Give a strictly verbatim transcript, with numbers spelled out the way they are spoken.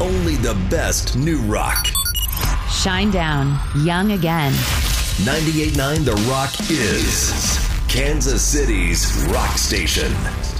only the best new rock. Shine Down, Young Again. ninety-eight point nine The Rock is Kansas City's rock station.